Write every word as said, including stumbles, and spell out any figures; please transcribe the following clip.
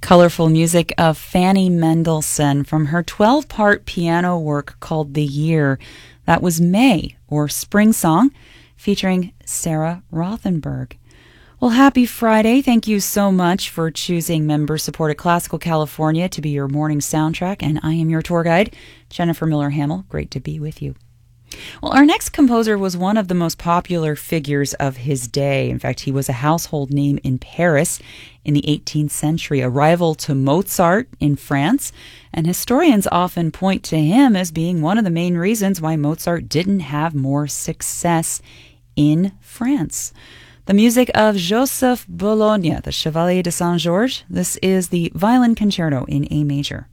colorful music of Fanny Mendelssohn from her twelve-part piano work called The Year. That was May, or Spring Song, featuring Sarah Rothenberg. Well, happy Friday. Thank you so much for choosing member-supported Classical California to be your morning soundtrack, and I am your tour guide, Jennifer Miller-Hamill. Great to be with you. Well, our next composer was one of the most popular figures of his day. In fact, he was a household name in Paris in the eighteenth century, a rival to Mozart in France, and historians often point to him as being one of the main reasons why Mozart didn't have more success in France. The music of Joseph Bologna, the Chevalier de Saint-Georges. This is the Violin Concerto in A major.